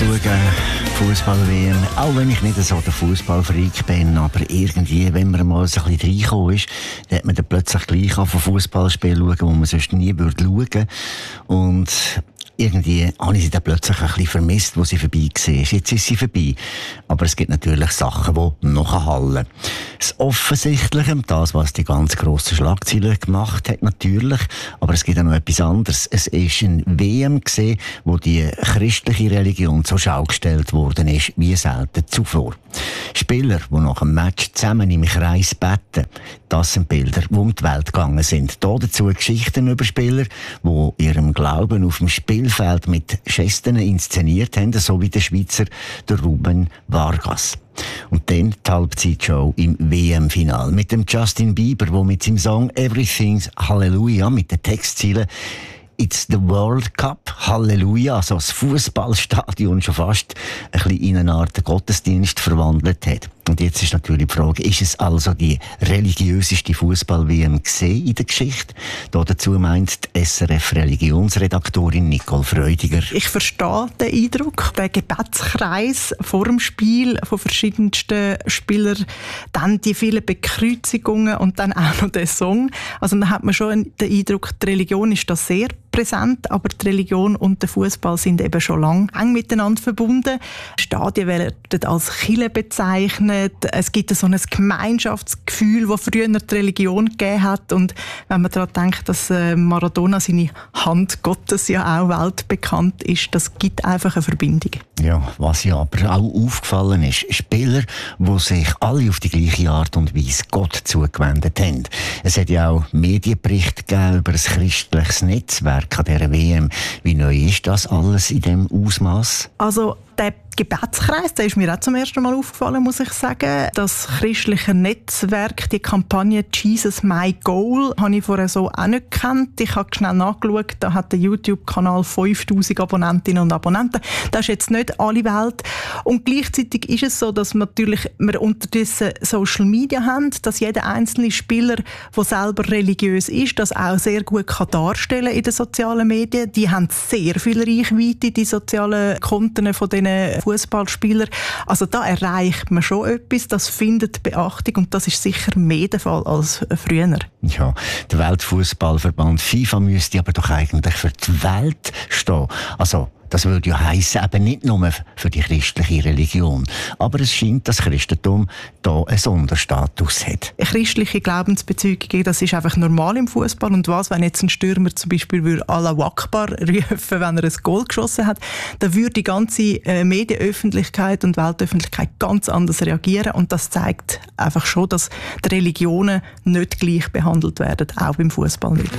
zugeben, Fußball-WM, auch wenn ich nicht so der Fußballfreak bin, aber irgendwie, wenn man mal so ein bisschen reingekommen ist, dann hat man dann plötzlich gleich auf ein Fußballspiel schauen, wo man sonst nie schauen würde. Und irgendwie habe ich sie dann plötzlich ein bisschen vermisst, wo sie vorbei war. Jetzt ist sie vorbei. Aber es gibt natürlich Sachen, die noch hallen. Das Offensichtliche, das, was die ganz grossen Schlagzeilen gemacht hat, natürlich. Aber es gibt auch noch etwas anderes. Es war ein WM, wo die christliche Religion zur Schau gestellt worden ist, wie selten zuvor. Spieler, die nach dem Match zusammen im Kreis beten, das sind Bilder, die um die Welt gegangen sind. Da dazu Geschichten über Spieler, die ihrem Glauben auf dem Spielfeld mit Gesten inszeniert haben, so wie der Schweizer der Ruben Vargas. Und dann die Halbzeitshow im WM-Final mit dem Justin Bieber, der mit seinem Song «Everything's Hallelujah» mit den Textzielen «It's the World Cup, Halleluja», also das Fußballstadion schon fast ein bisschen in eine Art Gottesdienst verwandelt hat. Und jetzt ist natürlich die Frage, ist es also die religiöseste Fußball-WM in der Geschichte? Dazu meint die SRF-Religionsredaktorin Nicole Freudiger. Ich verstehe den Eindruck, den Gebetskreis vor dem Spiel von verschiedensten Spielern, dann die vielen Bekreuzigungen und dann auch noch der Song. Also da hat man schon den Eindruck, die Religion ist da sehr präsent, aber die Religion und der Fußball sind eben schon lange eng miteinander verbunden. Stadien werden als Kirche bezeichnet. Es gibt so ein Gemeinschaftsgefühl, das früher die Religion gegeben hat. Und wenn man daran denkt, dass Maradona seine Hand Gottes ja auch weltbekannt ist, das gibt einfach eine Verbindung. Ja, was ja aber auch aufgefallen ist, Spieler, die sich alle auf die gleiche Art und Weise Gott zugewendet haben. Es hat ja auch Medienberichte gegeben über ein christliches Netzwerk an dieser WM. Wie neu ist das alles in diesem Ausmaß? Also der Gebetskreis, der ist mir auch zum ersten Mal aufgefallen, muss ich sagen. Das christliche Netzwerk, die Kampagne «Jesus My Goal», habe ich vorher so auch nicht gekannt. Ich habe schnell nachgeschaut, da hat der YouTube-Kanal 5000 Abonnentinnen und Abonnenten. Das ist jetzt nicht alle Welt. Und gleichzeitig ist es so, dass wir unterdessen Social Media haben, dass jeder einzelne Spieler, der selber religiös ist, das auch sehr gut darstellen kann in den sozialen Medien. Die haben sehr viel Reichweite, die sozialen Konten von diesen Fußballspieler. Also da erreicht man schon etwas, das findet Beachtung und das ist sicher mehr der Fall als früher. Ja, der Weltfußballverband FIFA müsste aber doch eigentlich für die Welt stehen. Also das würde ja heissen, eben nicht nur für die christliche Religion. Aber es scheint, dass Christentum da einen Sonderstatus hat. Christliche Glaubensbezeugungen, das ist einfach normal im Fußball. Und was, wenn jetzt ein Stürmer zum Beispiel Allahu Akbar rufen, wenn er ein Goal geschossen hat, dann würde die ganze Medienöffentlichkeit und Weltöffentlichkeit ganz anders reagieren. Und das zeigt einfach schon, dass die Religionen nicht gleich behandelt werden, auch beim Fußball nicht.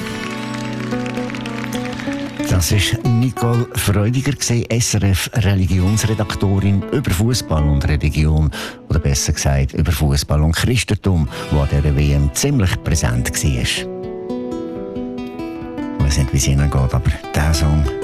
Das war Nicole Freudiger, SRF-Religionsredaktorin über Fußball und Religion. Oder besser gesagt, über Fußball und Christentum, das an dieser WM ziemlich präsent war. Ich weiß nicht, wie es Ihnen geht, aber dieser Song